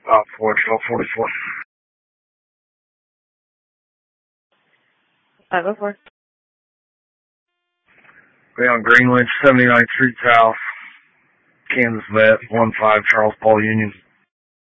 4 1244. 504. Be on Greenwich, 79th Street South, Kansas Vet, 15 Charles Paul Union.